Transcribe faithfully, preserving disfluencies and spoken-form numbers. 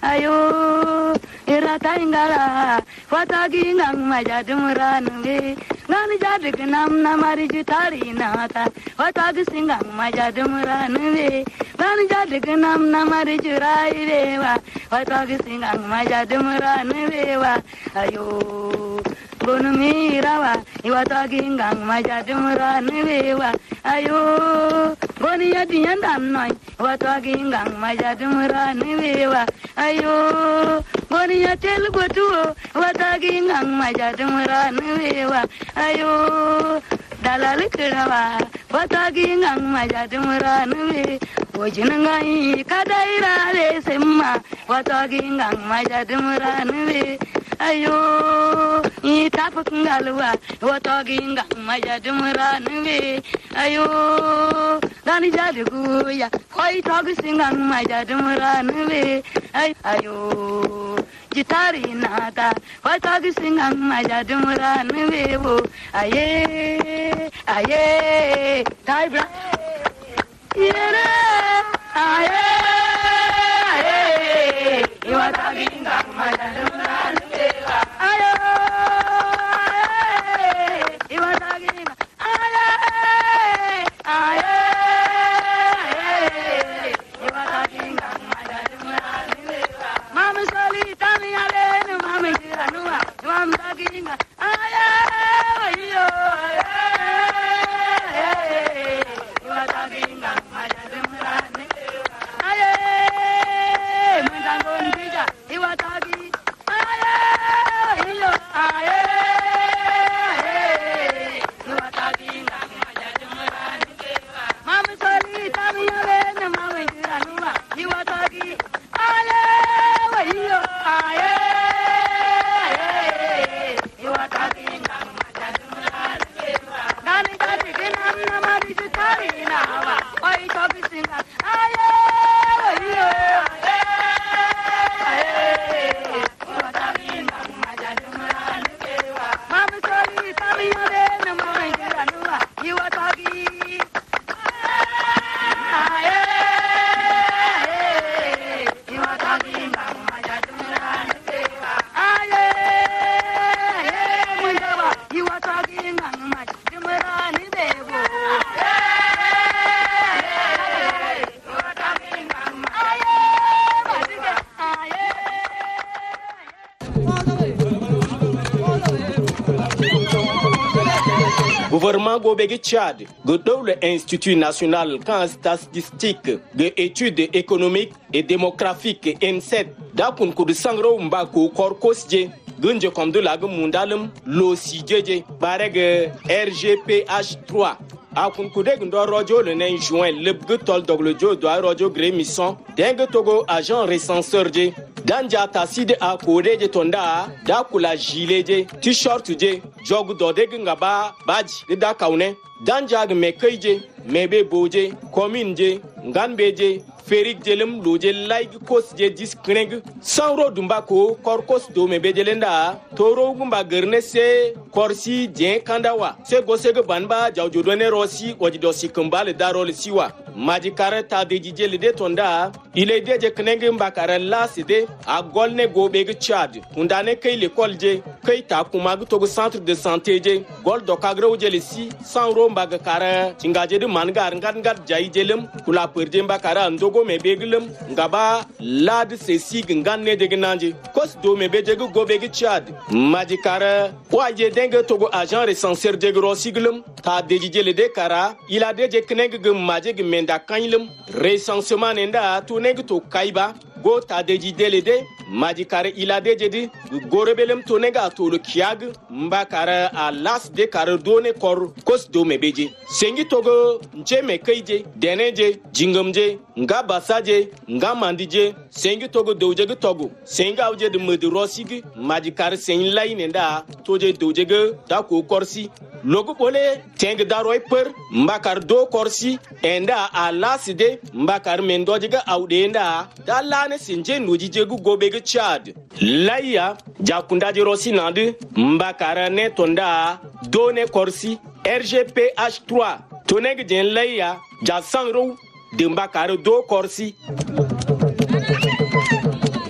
ayo irata ingala watagi ngang majadumuran we ngani jadik nam namari jitari nata watagi singang majadumuran we ngani jadik nam namari jurai we wa watagi singang majadumuran we wa ayo Gonu mirawa, iwatagi ngang majadumuran wewa. Ayo, goni yadi yandan noy, iwatagi ngang majadumuran wewa. Ayo, goni yatel gotuo, iwatagi ngang majadumuran wewa. Ayo, dalal kirawa, iwatagi ngang majadumuran we. Ojinangai kadaira le semma, iwatagi ngang majadumuran we. Ayo, itapak ngalwa, watogi ngang majadumuran we. Ayo, dani jaduguya, koi togi singang majadumuran we. Ayo, jitari nata, watogi singang majadumuran we. Wo, aye, aye, taibra, yere, aye, aye, watogi ngang majadumuran we. Gouvernement Gobegi Tchad, le Institut national de statistique, de études économiques et démographiques N sept, d'apun kudu sangro mbako korkosje, gunje comme de la mundalum, lo sijeje, bareg R G P H trois. Akun kudeg ndo rojo le nen juin le bgutol doglojo do rojo grémisson deng togo agent recenseur je danja taside a kode je tonda da kula gilet t-shirt je jog do deg ngaba baji de da kaune danja me kayje mebe boje commune je nganbe je ferik jelem loje like kos je diskreng sanro dumbako korkos do mebe jelenda toro gumba गर्ने से korsi je kandawa se gosege banba jawjodone rosi wajidosi kumbale darol siwa majikare ta dejije lede tonda ile deje knenge mbakare laside a golne gobege Tchad undane kay l'école je kay ta kumag togo centre de santé je gol do kagre ujele si sanro mbaga kara cingaje de mangar ngat ngat jayi jelem kula perde mbakara ndogo mebeglem ngaba lad se sig nganne de gnanje kos do mebeje gobege Tchad majikare waje denge togo agent recenseur de grosiglem ta dejije lede kara il a deje knenge maje menda kanylem recensement nenda to nenge to kaiba go ta deji delede majikare ila dejedi gorebelem to nega to lo kiag mbakara a las de kare done kor kos do mebeje sengi togo ncheme keije deneje jingamje nga basaje nga mandije sengi togo doje ge togo senga uje de medrosigi majikare sen lay nenda toje doje ge ta ko korsi logo bole teng daroy per mbakar do korsi enda a las de mbakar mendoje ge awdenda dalane sinje nojije gu gobege Tchad laya jakundaje rosi nande mbakara ne tonda done korsi R G P H trois toneg den laya ja sangro de mbakara do korsi